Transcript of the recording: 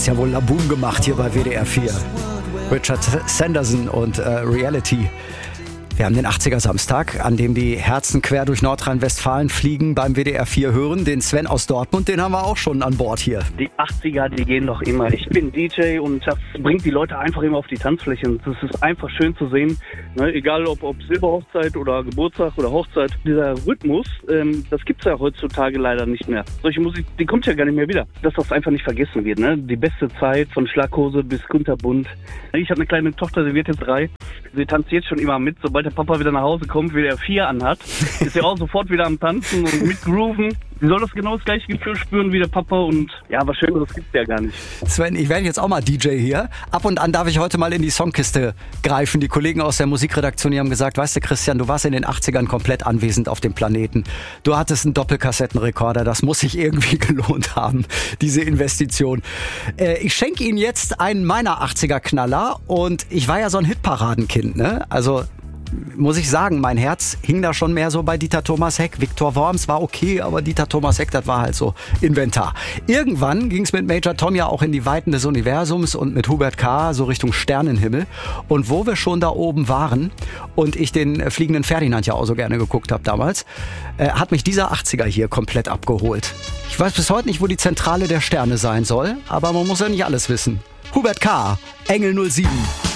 hat's ja wohl Laboom gemacht hier bei WDR 4. Richard Sanderson und Reality. Wir haben den 80er Samstag, an dem die Herzen quer durch Nordrhein-Westfalen fliegen, beim WDR 4 hören. Den Sven aus Dortmund, den haben wir auch schon an Bord hier. Die 80er, die gehen doch immer. Ich bin DJ und das bringt die Leute einfach immer auf die Tanzfläche. Und das ist einfach schön zu sehen, ne? Egal ob Silberhochzeit oder Geburtstag oder Hochzeit. Dieser Rhythmus, das gibt's ja heutzutage leider nicht mehr. Solche Musik, die kommt ja gar nicht mehr wieder. Dass das einfach nicht vergessen wird. Ne? Die beste Zeit von Schlaghose bis kunterbunt. Ich habe eine kleine Tochter, sie wird jetzt 3. Sie tanzt jetzt schon immer mit. Sobald der Papa wieder nach Hause kommt, wie der 4 anhat, ist er auch sofort wieder am Tanzen und mitgrooven. Sie soll das genau das gleiche Gefühl spüren wie der Papa und ja, was Schöneres gibt's ja gar nicht. Sven, ich werde jetzt auch mal DJ hier. Ab und an darf ich heute mal in die Songkiste greifen. Die Kollegen aus der Musikredaktion, die haben gesagt, weißt du Christian, du warst in den 80ern komplett anwesend auf dem Planeten. Du hattest einen Doppelkassettenrekorder, das muss sich irgendwie gelohnt haben, diese Investition. Ich schenke Ihnen jetzt einen meiner 80er-Knaller und ich war ja so ein Hitparadenkind, ne? Also muss ich sagen, mein Herz hing da schon mehr so bei Dieter Thomas Heck. Viktor Worms war okay, aber Dieter Thomas Heck, das war halt so Inventar. Irgendwann ging es mit Major Tom ja auch in die Weiten des Universums und mit Hubert K. so Richtung Sternenhimmel. Und wo wir schon da oben waren und ich den fliegenden Ferdinand ja auch so gerne geguckt habe damals, hat mich dieser 80er hier komplett abgeholt. Ich weiß bis heute nicht, wo die Zentrale der Sterne sein soll, aber man muss ja nicht alles wissen. Hubert K., Engel 07.